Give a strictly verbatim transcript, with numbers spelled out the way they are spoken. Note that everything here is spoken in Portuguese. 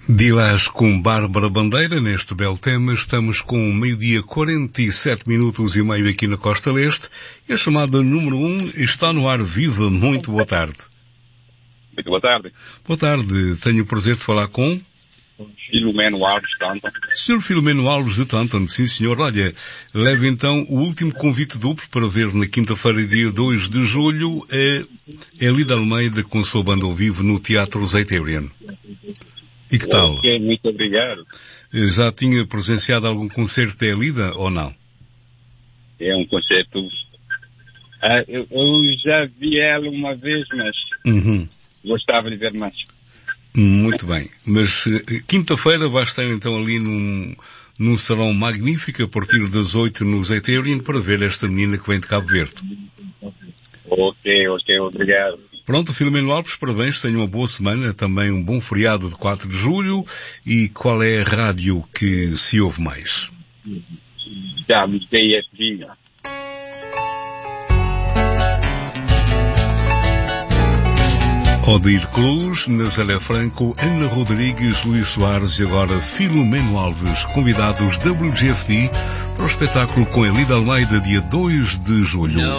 Bilás com Bárbara Bandeira, neste belo tema. Estamos com meio-dia quarenta e sete minutos e meio aqui na Costa Leste. E a chamada número um está no ar. Viva, muito boa tarde. Muito boa tarde. Boa tarde. Tenho o prazer de falar com... Filomeno Alves de Tanton. senhor Filomeno Alves de Tanton, sim senhor. Olha, leve então o último convite duplo para ver na quinta-feira, dia dois de julho, a Elida Almeida com sua banda ao vivo no Teatro Zeiterian. E que tal? Ok, muito obrigado. Já tinha presenciado algum concerto da Elida ou não? É um concerto... Ah, eu, eu já vi ela uma vez, mas Uhum. gostava de ver mais. Muito bem. Mas quinta-feira vai estar então ali num, num salão magnífico a partir das oito no Zeiterian para ver esta menina que vem de Cabo Verde. Ok, ok, obrigado. Pronto, Filomeno Alves, parabéns, tenha uma boa semana, também um bom feriado de quatro de julho. E qual é a rádio que se ouve mais? Já me dei esse dia. Odir Cruz, Nazaré Franco, Ana Rodrigues, Luís Soares e agora Filomeno Alves, convidados W G F D para o espetáculo com Elida Almeida, dia dois de julho.